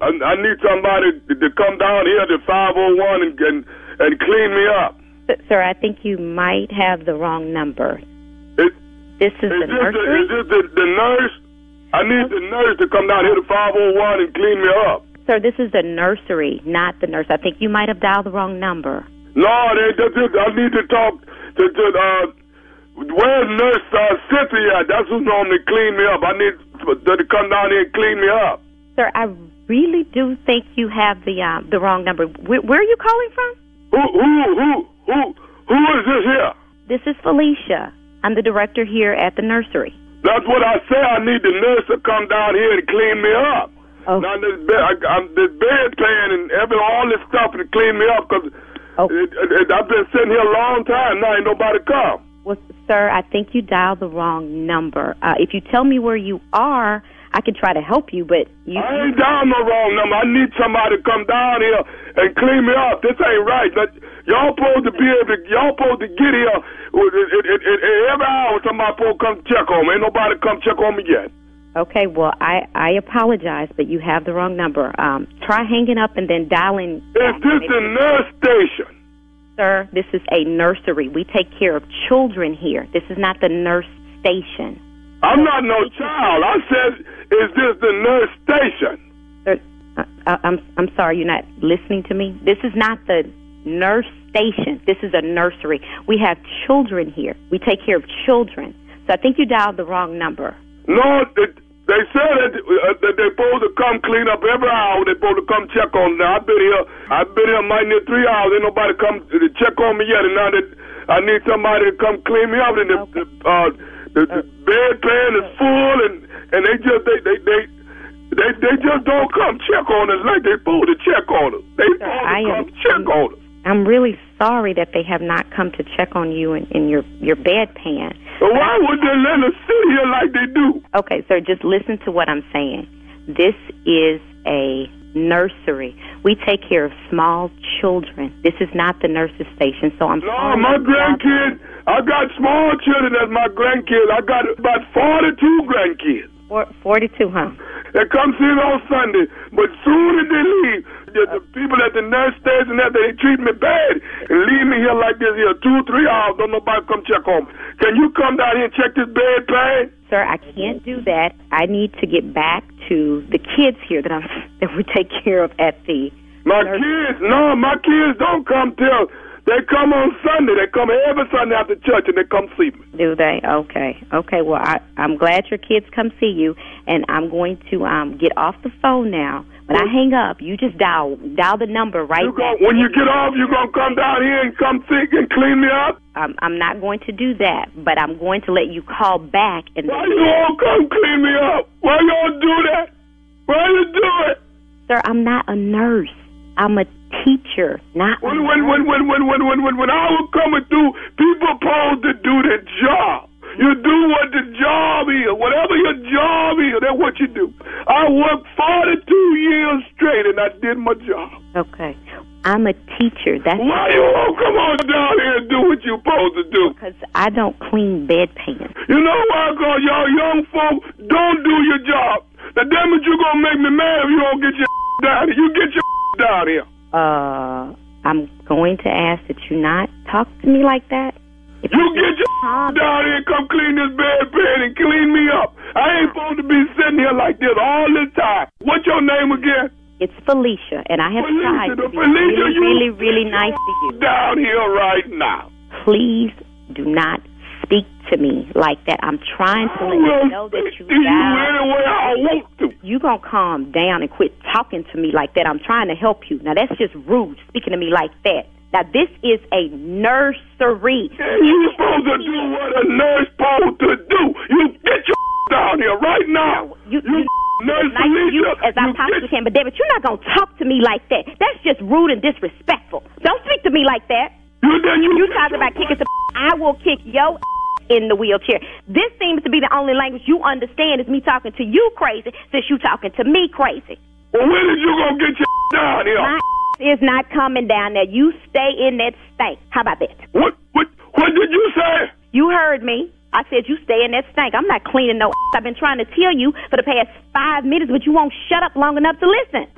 I need somebody to come down here to 501 and clean me up. Sir, I think you might have the wrong number. This is the nursery? Is this the nurse? I need the nurse to come down here to 501 and clean me up. Sir, this is the nursery, not the nurse. I think you might have dialed the wrong number. No, I need to talk to where's Nurse Cynthia? That's who normally clean me up. I need to come down here and clean me up. Sir, I really do think you have the wrong number. Where are you calling from? Who is this here? This is Felicia. I'm the director here at the nursery. That's what I say. I need the nurse to come down here and clean me up. Oh. Now this bedpan and all this stuff to clean me up because I've been sitting here a long time. Now ain't nobody come. Well, sir, I think you dialed the wrong number. If you tell me where you are, I can try to help you, but you... I ain't dialed the wrong number. I need somebody to come down here and clean me up. This ain't right. Y'all supposed to get here every hour. Somebody supposed to come check on me. Ain't nobody come check on me yet. Okay, well, I apologize, but you have the wrong number. Try hanging up and then dialing... Is this the nurse station? Sir, this is a nursery. We take care of children here. This is not the nurse station. I'm not no child. I said, is this the nurse station? Sir, I'm sorry, you're not listening to me. This is not the nurse station. This is a nursery. We have children here. We take care of children. So I think you dialed the wrong number. No, they said that they're supposed to come clean up every hour. They're supposed to come check on me. I've been here might near 3 hours. Ain't nobody come to check on me yet. And now that I need somebody to come clean me up. And the bedpan is full, and they just don't come check on us like they supposed to check on us. They supposed to come check on us. I'm really sorry that they have not come to check on you in your bedpan. Well, why would they let us sit here like they do? Okay, sir, just listen to what I'm saying. This is a nursery. We take care of small children. This is not the nurse's station, so I'm sorry. No, my grandkids, I got small children as my grandkids. I got about 42 grandkids. 42, huh? They come see me on Sunday, but soon as they leave, the people at the nurse station, they treat me bad and leave me here like this here 2-3 hours. Don't nobody come check on me. Can you come down here and check this bedpan? Sir, I can't do that. I need to get back to the kids here that we take care of at the kids? No, my kids don't come till they come on Sunday. They come every Sunday after church and they come see me. Do they? Okay. Well, I'm glad your kids come see you, and I'm going to get off the phone now. When I hang up, you just dial the number right now. When you get off, you're going to come down here and come see and clean me up? I'm not going to do that, but I'm going to let you call back. And why you all come clean me up? Why y'all do that? Why you do it? Sir, I'm not a nurse. I'm a teacher, not when I was coming through, people supposed to do their job. You do what the job is. Whatever your job is, that's what you do. I worked 42 years straight, and I did my job. Okay. I'm a teacher. Why you all come on down here and do what you're supposed to do? Because I don't clean bedpans. You know why? Because y'all young folk don't do your job. Now, damn it, you're going to make me mad if you don't get your down here. You get your down here. I'm going to ask that you not talk to me like that. If you get your down here and come clean this bedpan and clean me up. I ain't supposed to be sitting here like this all this time. What's your name again? It's Felicia, and I have tried to be really nice to you. Down here right now. Please do not speak to me like that. I'm trying to let you know that you any way I want to. You gonna calm down and quit talking to me like that. I'm trying to help you. Now that's just rude, speaking to me like that. Now this is a nursery. And you supposed to do what a nurse supposed to do. You get your down here right now. You nurse Felicia, as I possibly can, but David, you're not gonna talk to me like that. That's just rude and disrespectful. Don't speak to me like that. You talking about kicking some I will kick your in the wheelchair. This seems to be the only language you understand is me talking to you crazy since you talking to me crazy. Well, when is you gonna get your down here? My is not coming down there. You stay in that stank. How about that? What did you say? You heard me. I said you stay in that stank. I'm not cleaning no I've been trying to tell you for the past 5 minutes, but you won't shut up long enough to listen.